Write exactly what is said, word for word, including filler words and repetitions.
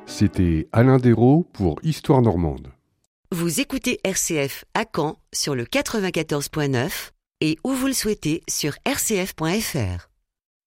C'était Alain Dérault pour Histoire normande. Vous écoutez R C F à Caen sur le quatre-vingt-quatorze point neuf et où vous le souhaitez sur r c f point f r.